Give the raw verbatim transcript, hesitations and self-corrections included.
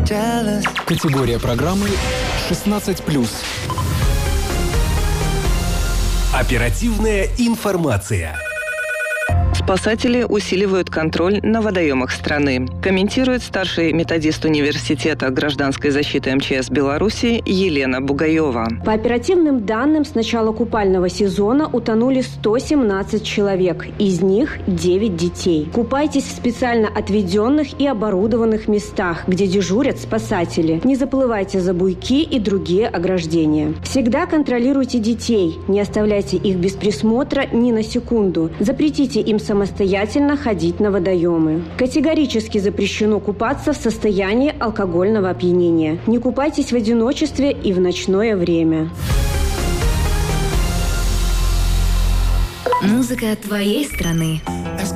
Категория программы шестнадцать плюс. Оперативная информация. Спасатели усиливают контроль на водоемах страны. Комментирует старший методист университета гражданской защиты эм че эс Беларуси Елена Бугаева. По оперативным данным, с начала купального сезона утонули сто семнадцать человек, из них девять детей. Купайтесь в специально отведенных и оборудованных местах, где дежурят спасатели. Не заплывайте за буйки и другие ограждения. Всегда контролируйте детей, не оставляйте их без присмотра ни на секунду. Запретите им самостоятельно ходить на водоемы. Категорически запрещено купаться в состоянии алкогольного опьянения. Не купайтесь в одиночестве и в ночное время. Музыка твоей страны.